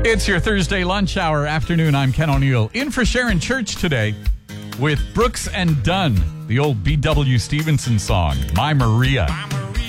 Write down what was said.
It's your Thursday lunch hour afternoon. I'm Ken O'Neill. In for Sharon Church today with Brooks and Dunn, the old B.W. Stevenson song, My Maria.